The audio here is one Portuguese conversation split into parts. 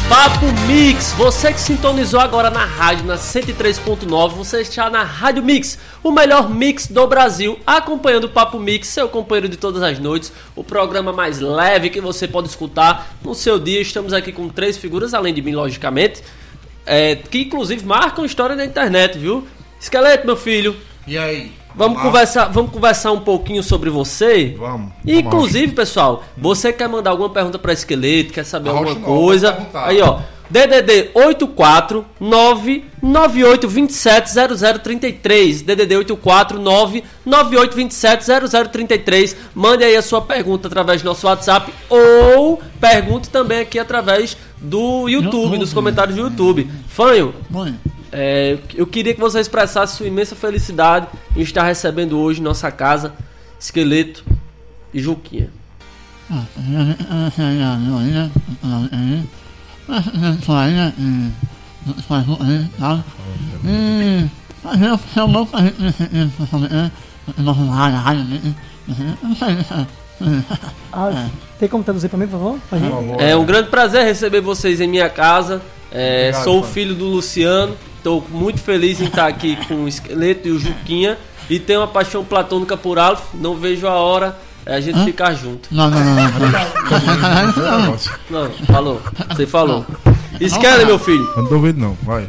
Papo Mix, você que sintonizou agora na rádio, na 103.9, você está na Rádio Mix, o melhor mix do Brasil, acompanhando o Papo Mix, seu companheiro de todas as noites, o programa mais leve que você pode escutar no seu dia. Estamos aqui com 3 figuras, além de mim, logicamente, que inclusive marcam história na internet, viu? Esqueleto, meu filho. E aí? Vamos conversar um pouquinho sobre você. Vamos. Inclusive, pessoal, você quer mandar alguma pergunta para Esqueleto, quer saber alguma coisa? Aí, ó, DDD 84998270033. DDD 84998270033. Mande aí a sua pergunta através do nosso WhatsApp ou pergunte também aqui através do YouTube, nos comentários do YouTube. Fanho, eu queria que você expressasse sua imensa felicidade em estar recebendo hoje em nossa casa Esqueleto e Juquinha. Tem como traduzir para mim, por favor? É um grande prazer receber vocês em minha casa. Sou o filho do Luciano. Estou muito feliz em estar aqui com o Esqueleto e o Juquinha. E tenho uma paixão platônica por Alf. Não vejo a hora a gente ficar junto. Não. Não, falou. Você falou. Esqueleto, meu filho. Não duvido não, vai.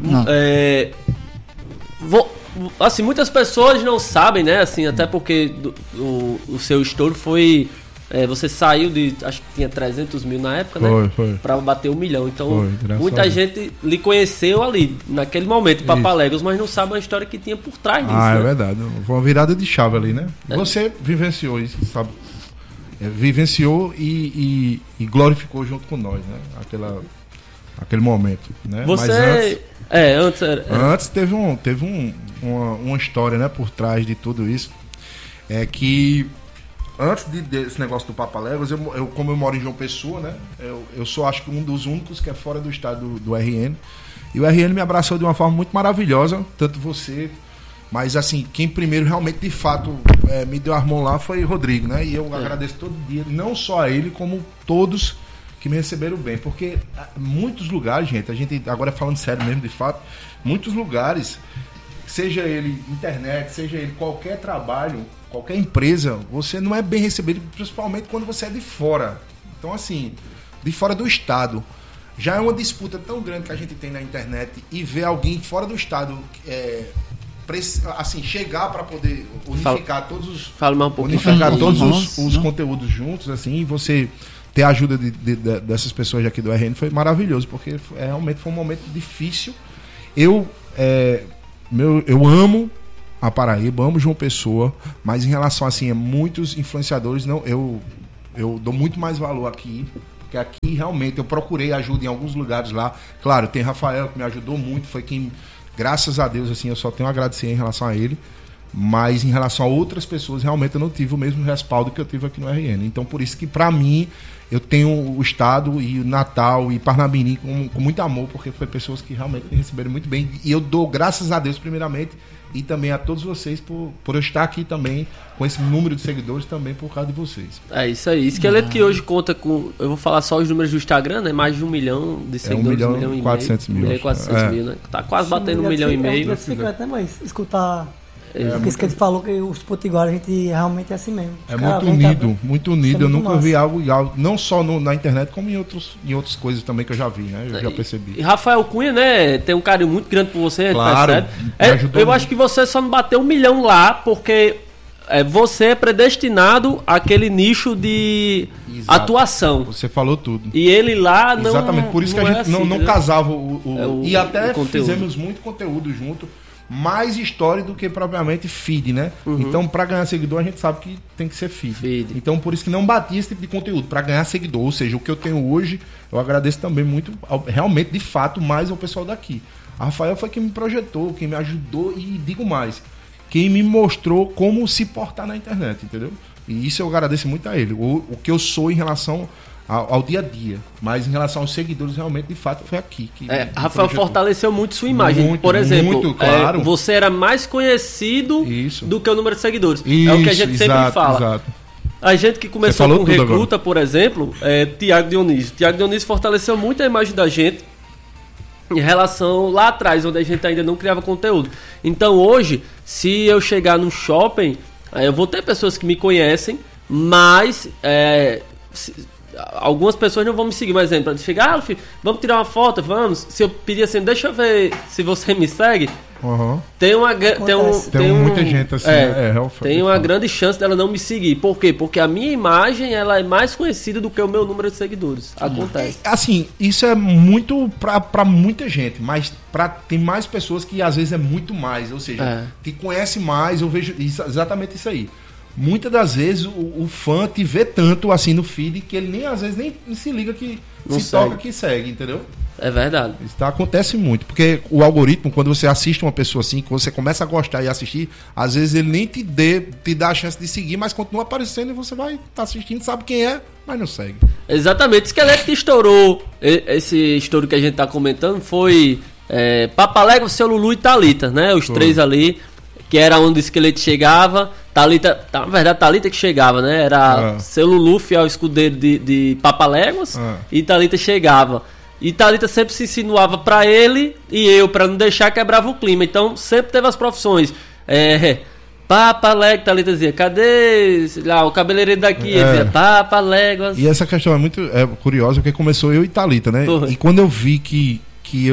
Assim, muitas pessoas não sabem, né? Assim, até porque o seu estouro foi... você saiu de, acho que tinha 300 mil na época, né? Foi. Pra bater 1 milhão. Então, muita gente lhe conheceu ali, naquele momento, Papaléguas, mas não sabe a história que tinha por trás disso. É né? verdade. Foi uma virada de chave ali, né? Você vivenciou isso, sabe? Vivenciou e glorificou junto com nós, né? Aquele momento, né? Você... Mas antes teve uma história, né? Por trás de tudo isso. Que... Antes desse negócio do Papaléguas, como eu moro em João Pessoa, né? Eu sou, acho que, um dos únicos que é fora do estado do RN. E o RN me abraçou de uma forma muito maravilhosa, tanto você... Mas, assim, quem primeiro realmente, de fato, me deu as mãos lá foi o Rodrigo, né? E eu agradeço todo dia, não só a ele, como todos que me receberam bem. Porque muitos lugares, gente, a gente agora falando sério mesmo, de fato, muitos lugares, seja ele internet, seja ele qualquer trabalho, qualquer empresa, você não é bem recebido, principalmente quando você é de fora. Então, assim, de fora do estado. Já é uma disputa tão grande que a gente tem na internet e ver alguém fora do estado assim, chegar para poder unificar todos os os conteúdos juntos, assim, e você ter a ajuda dessas pessoas aqui do RN foi maravilhoso, porque realmente foi um momento difícil. Eu amo a Paraíba, amo João Pessoa, mas em relação assim, a muitos influenciadores, eu dou muito mais valor aqui, porque aqui realmente eu procurei ajuda em alguns lugares lá. Claro, tem Rafael que me ajudou muito, foi quem, graças a Deus, assim, eu só tenho a agradecer em relação a ele, mas em relação a outras pessoas, realmente eu não tive o mesmo respaldo que eu tive aqui no RN. Então, por isso que pra mim, eu tenho o estado e o Natal e Parnamirim com muito amor, porque foi pessoas que realmente me receberam muito bem, e eu dou graças a Deus primeiramente, e também a todos vocês por eu estar aqui também com esse número de seguidores também por causa de vocês. É isso aí. Esqueleto que hoje conta com, eu vou falar só os números do Instagram, né? Mais de 1 milhão de seguidores. 1 milhão e 400 mil. 1 milhão e 400 mil, né? Tá quase batendo 1 milhão e meio. Fica até mais escutar isso que ele falou, que os potiguares a gente realmente é assim mesmo. É muito unido. Eu nunca vi algo igual, não só na internet, como em outras coisas também que eu já vi, né? Eu já percebi. E Rafael Cunha, né? Tem um carinho muito grande por você, claro, eu acho que você só não bateu 1 milhão lá, porque você é predestinado àquele nicho de atuação. Você falou tudo. E ele lá não... Exatamente, por isso que a gente assim, não casava e até conteúdo. Fizemos muito conteúdo junto, mais história do que propriamente feed, né? Então, para ganhar seguidor, a gente sabe que tem que ser feed. Então, por isso que não batia esse tipo de conteúdo, para ganhar seguidor. Ou seja, o que eu tenho hoje, eu agradeço também muito, realmente, de fato, mais ao pessoal daqui. A Rafael foi quem me projetou, quem me ajudou e, digo mais, quem me mostrou como se portar na internet, entendeu? E isso eu agradeço muito a ele. O que eu sou em relação ao dia a dia, mas em relação aos seguidores, realmente, de fato, foi aqui que Rafael fortaleceu muito sua imagem. Muito, por exemplo, muito, claro. Você era mais conhecido do que o número de seguidores. Isso, é o que a gente sempre fala. Exato. A gente que começou com Recruta, por exemplo, Tiago Dionísio. Tiago Dionísio fortaleceu muito a imagem da gente em relação lá atrás, onde a gente ainda não criava conteúdo. Então hoje, se eu chegar num shopping, eu vou ter pessoas que me conhecem, mas algumas pessoas não vão me seguir. Por exemplo, chegar, filho, vamos tirar uma foto, vamos. Se eu pedir assim, deixa eu ver se você me segue. Tem muita gente assim. Tem uma grande chance dela não me seguir. Por quê? Porque a minha imagem ela é mais conhecida do que o meu número de seguidores. Acontece. Assim, isso é muito pra muita gente, mas tem mais pessoas que às vezes é muito mais. Ou seja, te conhece mais. Eu vejo exatamente isso aí. Muitas das vezes o fã te vê tanto assim no feed que ele nem às vezes nem se liga que não se segue. Toca que segue, entendeu? É verdade. Isso acontece muito, porque o algoritmo, quando você assiste uma pessoa assim, quando você começa a gostar e assistir, às vezes ele nem te dá a chance de seguir, mas continua aparecendo e você vai estar assistindo, sabe quem é, mas não segue. Exatamente. O Esqueleto que estourou, esse estouro que a gente tá comentando foi Papalégua, Seu Lulu e Thalita, né? Os três ali, que era onde o Esqueleto chegava. Thalita, na verdade, Thalita que chegava, né? Era Seu Lulu, fiel escudeiro de Papaléguas, e Thalita chegava. E Thalita sempre se insinuava pra ele e eu, pra não deixar, quebrava o clima. Então sempre teve as profissões. Papalégua, Thalita dizia, cadê o cabeleireiro daqui? Ele dizia, Papaléguas. E essa questão é muito curiosa, porque começou eu e Thalita, né? E quando eu vi que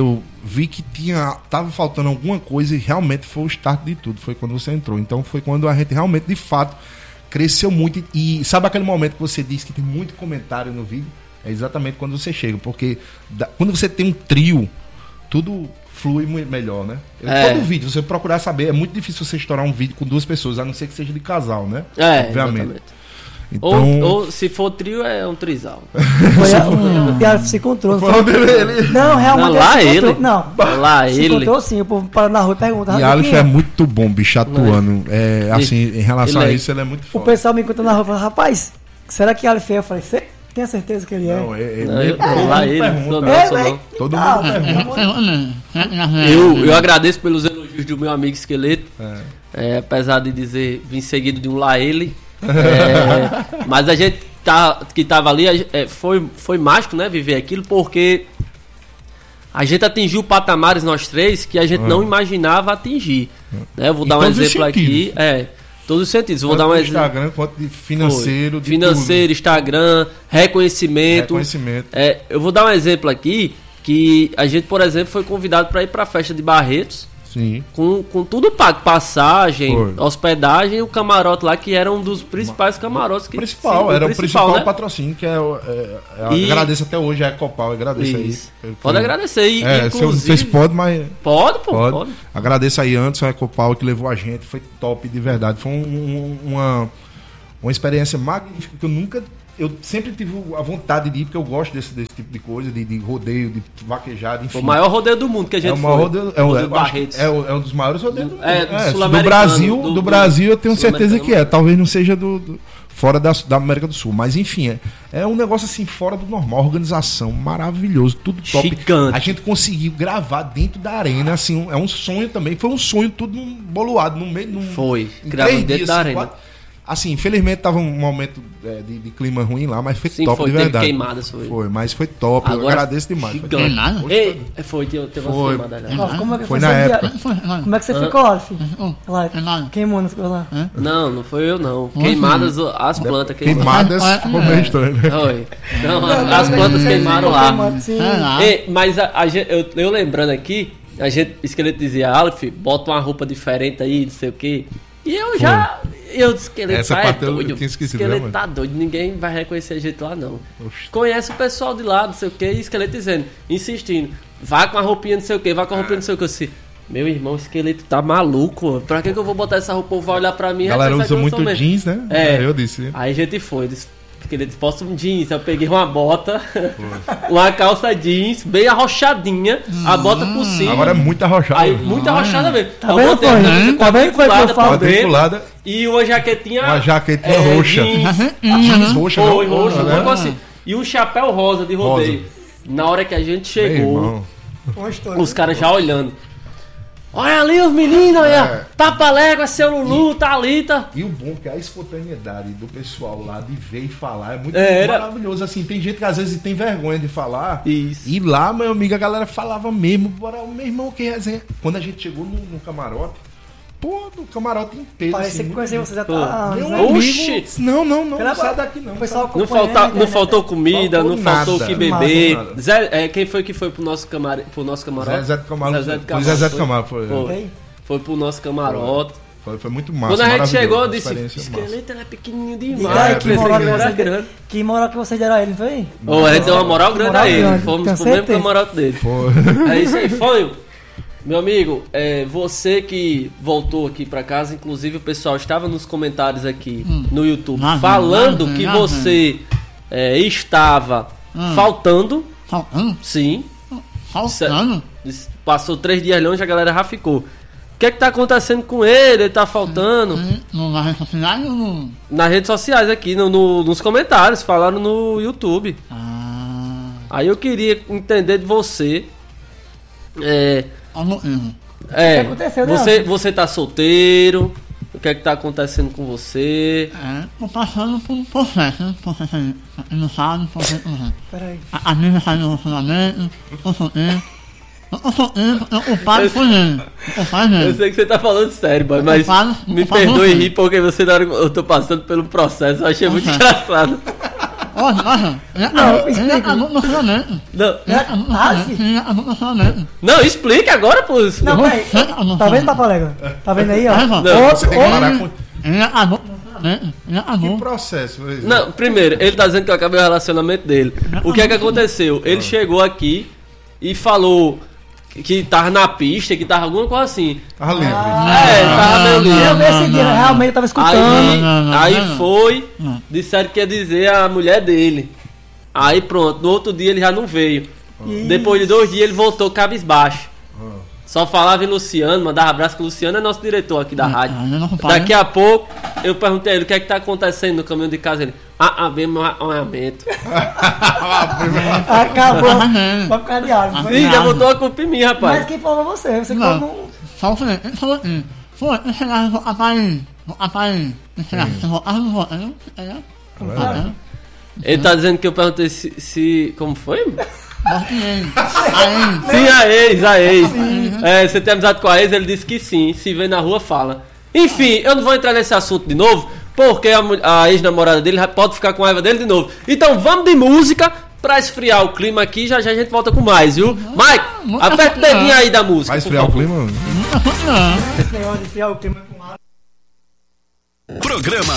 tava faltando alguma coisa, e realmente foi o start de tudo, foi quando você entrou. Então foi quando a gente realmente, de fato, cresceu muito. E sabe aquele momento que você diz que tem muito comentário no vídeo? É exatamente quando você chega, porque quando você tem um trio, tudo flui melhor, né? Todo vídeo, você procurar saber, é muito difícil você estourar um vídeo com duas pessoas, a não ser que seja de casal, né? Obviamente. Exatamente. Então... Ou se for trio, é um trisal. O Piara se encontrou. Não, realmente lá ele se ele. Não, lá se ele. encontrou sim, o povo para na rua e pergunta. E Alisson é muito bom, bicho, atuando. Assim, em relação a isso, ele é muito foda. O pessoal me encontra na rua e fala, rapaz, será que Alisson é? Eu falei, você tem a certeza que ele é? Não, lá ele. Todo mundo pergunta. Eu agradeço pelos elogios do meu amigo Esqueleto. Apesar de dizer, vim seguido de um lá ele. Mas a gente que tava ali foi mágico, né, viver aquilo, porque a gente atingiu patamares, nós três, que a gente não imaginava atingir, né? Eu vou dar um exemplo aqui, todos os sentidos. Vou dar um exemplo. Instagram, quanto de financeiro, Instagram, reconhecimento. Eu vou dar um exemplo aqui, que a gente, por exemplo, foi convidado para ir para a festa de Barretos. Sim. Com tudo pago, passagem, hospedagem e o camarote lá, que era um dos principais camarotes. Era o principal, né? Patrocínio, que agradeço até hoje a Ecopau, agradeço aí. Pode agradecer aí, inclusive. Não sei se pode, mas... Pode. Agradeço aí antes a Ecopau que levou a gente, foi top de verdade. Foi uma experiência magnífica que eu sempre tive a vontade de ir, porque eu gosto desse tipo de coisa, de rodeio, de vaquejada, enfim. O maior rodeio do mundo que a gente foi. É um dos maiores rodeios do mundo. Do Brasil eu tenho certeza que talvez não seja fora da América do Sul, mas enfim, é um negócio assim, fora do normal, organização maravilhoso, tudo top. Gigante. A gente conseguiu gravar dentro da arena, assim, é um sonho também, foi um sonho tudo boluado, no meio... Foi, gravando dentro da arena. Assim, infelizmente tava um momento de clima ruim lá, mas foi top de verdade. Queimadas, foi, mas foi top. Agora, eu agradeço demais. Teve umas queimadas. Foi na época. Como é que você ficou, Alf? Queimou, não ficou lá? Não foi eu não. Queimadas, as plantas queimadas. Ficou meio estranho, né? Não, as plantas queimaram lá. Mas eu lembrando aqui, Esqueleto dizia, Alf, bota uma roupa diferente aí, não sei o quê. E eu disse que ele doido. Esqueleto tá doido, ninguém vai reconhecer a gente lá não. Oxi. Conhece o pessoal de lá, não sei o que, e Esqueleto dizendo, insistindo, vai com a roupinha não sei o que, vai com a roupinha não sei o que. Eu disse, meu irmão, Esqueleto tá maluco, pra que eu vou botar essa roupa? O povo vai olhar pra mim e galera usa muito jeans, né? Eu disse. Aí a gente foi, Esqueleto, posta um jeans, eu peguei uma bota, uma calça jeans, bem arrochadinha, a bota por cima. Agora é muito arrochada. Aí, muito arrochada mesmo. Tá vendo que foi quadriculada e uma jaquetinha roxa. Jeans roxa, não? Assim. E um chapéu rosa de rodeio. Na hora que a gente chegou, os caras já olhando. Olha ali os meninos, olha. Papa-Légua, seu Lulu, Thalita. E o bom é que a espontaneidade do pessoal lá de ver e falar é muito Era. maravilhoso. Assim, tem gente que às vezes tem vergonha de falar. Isso. E lá, meu amigo, a galera falava mesmo. Bora, meu irmão, que resenha. Quando a gente chegou no camarote, pô, no camarote inteiro. Parecia assim, que conhecia você já Meu tá. amigo, Oxi. Não sai daqui não. O pessoal Não, acompanhando, não faltou comida, Faltou não faltou o nada. que beber. Nada. Zé, quem foi que foi pro nosso camarote? Zezé de Camargo. Zezé de Foi Zezé de foi. Camargo, foi. Foi. Foi pro nosso camarote. Foi muito massa. Quando a gente maravilhoso, chegou, eu uma disse: experiência massa. esqueleto ela é pequenininho Diga demais. aí, Eu pensei que ele era grande. que moral que vocês deram a ele, não foi? Ô, a gente deu uma moral grande Moral a ele. grande, Fomos tenho pro mesmo certeza. camarote dele. Pô. É isso aí, Fanho. Meu amigo, você que voltou aqui pra casa, inclusive o pessoal estava nos comentários aqui no YouTube falando que você estava faltando. Faltando? Sim. Faltando? Passou 3 dias longe, a galera já ficou. O que é que tá acontecendo com ele? Ele tá faltando? Na rede social ou no... Nas redes sociais aqui, nos comentários, falaram no YouTube. Ah... Aí eu queria entender de você. Olha o erro. que aconteceu, né? Você tá solteiro? O que é que tá acontecendo com você? Tô passando por um processo, né? Processo aí. Quem não sabe, processo. Peraí. A minha saiu do relacionamento, eu sou eu. Eu sou eu, o pai foi ele. O pai Eu dele. sei que você tá falando sério, boy, mas me perdoe rir porque você na hora que eu tô passando pelo processo, eu achei muito engraçado. Olha, ele acabou no relacionamento. Ele acabou no relacionamento. Não, explique agora, pô. Não, peraí. Tá vendo, Papa-Légua? Tá vendo aí, ó? Não, Você tem que parar com... Ele acabou no relacionamento. Ele Que acabou. processo? Não, primeiro, ele tá dizendo que eu acabei o relacionamento dele. O que é que aconteceu? Ele chegou aqui e falou que tava na pista, que tava alguma coisa assim. Tava livre. Tava meio livre. Eu vi esse dia, realmente eu tava escutando. Aí foi, disseram que ia dizer a mulher dele. Aí pronto, no outro dia ele já não veio. Depois de 2 dias ele voltou cabisbaixo. Só falava em Luciano, mandava abraço, que o Luciano é nosso diretor aqui da rádio. Daqui a pouco eu perguntei a ele o que é que tá acontecendo no caminho de casa. Ele, bem meu arranhamento. Acabou. Vai ficar de água. Sim, já botou a culpa em mim, rapaz. Mas quem falou você? Você Não. como... Só o ele falou assim. Foi, eu chegava no aparelho. Eu chegava no aparelho. Ele tá dizendo que eu perguntei se como foi? Bota ele. Aí. Sim, a ex. Você tem amizade com a ex? Ele disse que sim. Se vê na rua, fala. Enfim, eu não vou entrar nesse assunto de novo, porque a ex-namorada dele pode ficar com raiva dele de novo. Então vamos de música pra esfriar o clima aqui. Já a gente volta com mais, viu? Mike, aperta o dedinho aí da música. Vai esfriar o clima? Esse negócio de enfiar o clima com água. Programa